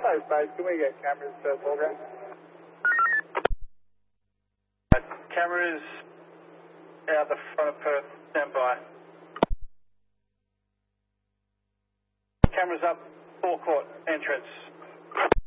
base. Can we get cameras to foreground? Cameras out the front of Perth, stand by. Cameras up, forecourt entrance.